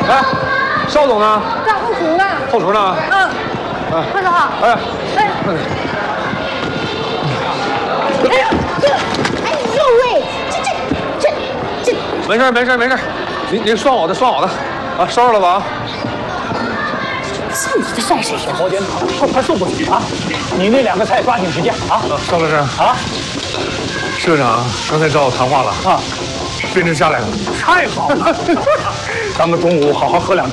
哎，邵总呢？ 在后厨呢。 后厨呢？ 嗯。快走啊！ 哎。 哎。哎呀，哎呦喂，这。 没事，您涮我的啊，收拾了吧啊。 自己的晒谁呀？ 包间快送过去啊！你那2个菜抓紧时间啊！ 邵老师啊， 社长刚才找我谈话了啊，编制下来了， 太好了，咱们中午好好喝2